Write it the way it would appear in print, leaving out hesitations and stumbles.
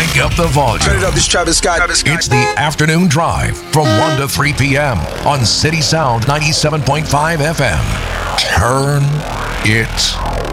crank up the volume. Turn it up, this Travis Scott. It's the afternoon drive from 1 to 3 p.m. on City Sound 97.5 FM. Turn it